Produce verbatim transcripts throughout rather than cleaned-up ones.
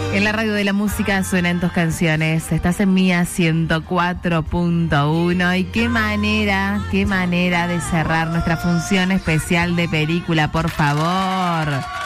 En la radio de la música suenan tus canciones. Estás en Mía ciento cuatro punto uno. Y qué manera, qué manera de cerrar nuestra función especial de película, por favor.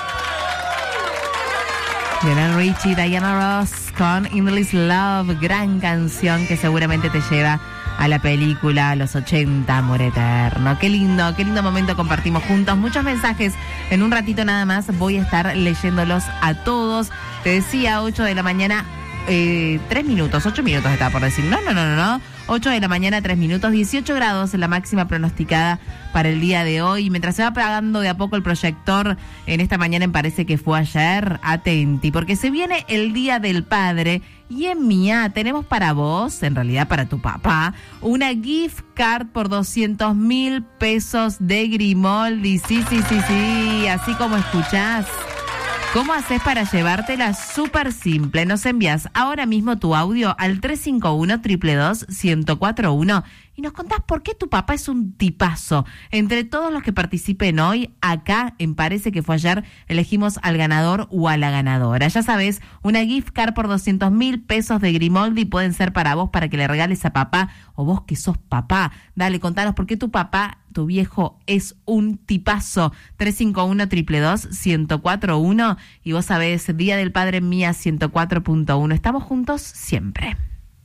Lionel Richie, Diana Ross con Endless Love. Gran canción que seguramente te lleva a la película a los ochenta, Amor Eterno. Qué lindo, qué lindo momento compartimos juntos. Muchos mensajes. En un ratito nada más voy a estar leyéndolos a todos. Te decía, ocho de la mañana, eh, tres minutos, ocho minutos estaba por decir. No, no, no, no, no. ocho de la mañana, tres minutos, dieciocho grados la máxima pronosticada para el día de hoy. Mientras se va apagando de a poco el proyector en esta mañana, me parece que fue ayer, atenti, porque se viene el Día del Padre y en Mía tenemos para vos, en realidad para tu papá, una gift card por doscientos mil pesos de Grimaldi. Sí, sí, sí, sí, así como escuchás. ¿Cómo haces para llevártela? Súper simple. Nos envías ahora mismo tu audio al tres cinco uno, dos dos dos, uno cero cuatro uno y nos contás por qué tu papá es un tipazo. Entre todos los que participen hoy, acá en Parece que fue ayer, elegimos al ganador o a la ganadora. Ya sabes, una gift card por doscientos mil pesos de Grimaldi pueden ser para vos, para que le regales a papá o vos que sos papá. Dale, contanos por qué tu papá, tu viejo, es un tipazo. tres cinco uno, dos dos dos, uno cero cuatro uno y vos sabés, Día del Padre en Mía ciento cuatro punto uno. Estamos juntos siempre.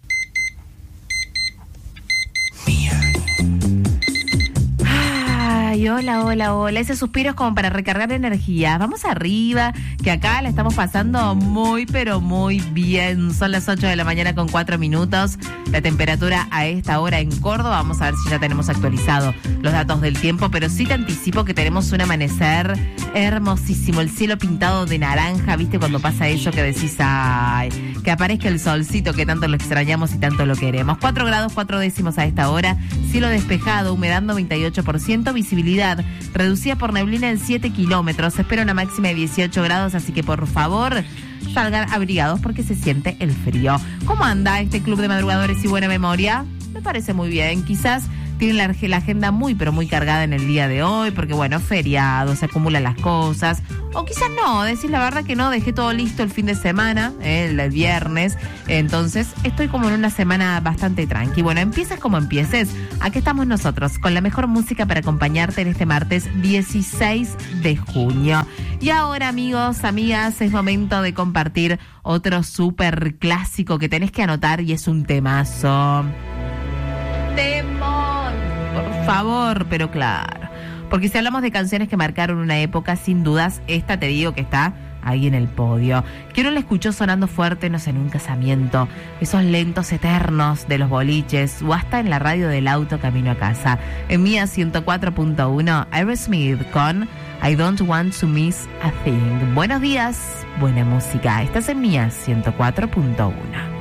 Ay, hola, hola, hola. Ese suspiro es como para recargar energía. Vamos arriba, que acá la estamos pasando muy, pero muy bien. Son las ocho de la mañana con cuatro minutos. La temperatura a esta hora en Córdoba. Vamos a ver si ya tenemos actualizado los datos del tiempo, pero sí te anticipo que tenemos un amanecer hermosísimo. El cielo pintado de naranja, ¿viste? Cuando pasa eso que decís, ay, que aparezca el solcito que tanto lo extrañamos y tanto lo queremos. cuatro grados, cuatro décimos a esta hora. Cielo despejado, humedad noventa y ocho por ciento, visibilidad reducida por neblina en siete kilómetros. Se espera una máxima de dieciocho grados, así que por favor salgan abrigados porque se siente el frío. ¿Cómo anda este club de madrugadores y buena memoria? Me parece muy bien. Quizás tienen la, la agenda muy, pero muy cargada en el día de hoy, porque bueno, feriado, se acumulan las cosas. O quizás no, decir la verdad que no, dejé todo listo el fin de semana, eh, el viernes. Entonces, estoy como en una semana bastante tranqui. Bueno, empieces como empieces. Aquí estamos nosotros, con la mejor música para acompañarte en este martes dieciséis de junio. Y ahora, amigos, amigas, es momento de compartir otro súper clásico que tenés que anotar y es un temazo. Temón, por favor, pero claro. Porque si hablamos de canciones que marcaron una época, sin dudas, esta te digo que está ahí en el podio. ¿Quién no la escuchó sonando fuerte, no sé, en un casamiento? Esos lentos eternos de los boliches o hasta en la radio del auto camino a casa. En Mía ciento cuatro punto uno, Aerosmith con I Don't Want to Miss a Thing. Buenos días, buena música. Estás en Mía ciento cuatro punto uno.